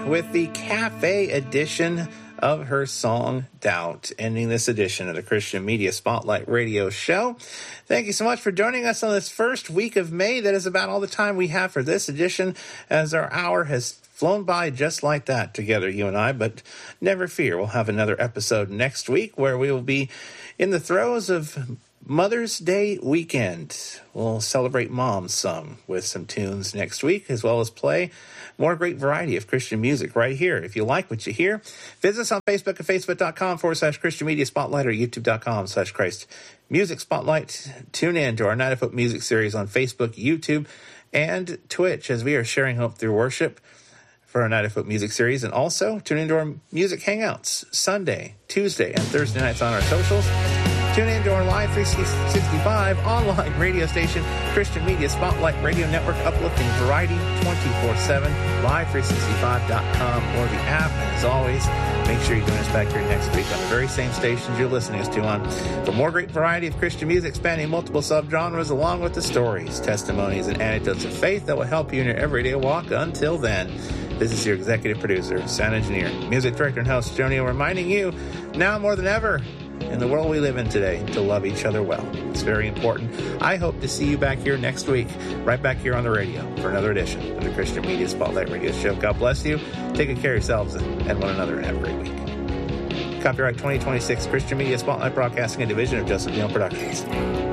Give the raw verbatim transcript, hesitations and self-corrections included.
with the cafe edition of her song Doubt, ending this edition of the Christian Media Spotlight Radio Show. Thank you so much for joining us on this first week of May. That is about all the time we have for this edition, as our hour has flown by just like that together, you and I. But never fear, we'll have another episode next week where we will be in the throes of Mother's Day weekend. We'll celebrate moms some with some tunes next week, as well as play more great variety of Christian music right here. If you like what you hear, visit us on Facebook at facebook.com forward slash Christian Media Spotlight or youtube.com slash Christ Music Spotlight. Tune in to our Night of Hope music series on Facebook, YouTube, and Twitch as we are sharing hope through worship for our Night of Hope music series. And also tune into our music hangouts Sunday, Tuesday, and Thursday nights on our socials. Tune in to our live three sixty-five online radio station, Christian Media Spotlight Radio Network, uplifting variety twenty-four seven, live three sixty-five dot com or the app. And as always, make sure you join us back here next week on the very same stations you're listening to on for more great variety of Christian music spanning multiple subgenres, along with the stories, testimonies, and anecdotes of faith that will help you in your everyday walk. Until then, this is your executive producer, sound engineer, music director, and host, Jonio, reminding you now more than ever in the world we live in today to love each other well. It's very important. I hope to see you back here next week, right back here on the radio for another edition of the Christian Media Spotlight Radio Show. God bless you. Take good care of yourselves and one another, and have a great week. Copyright twenty twenty-six, Christian Media Spotlight Broadcasting, a division of Joseph Neal Productions.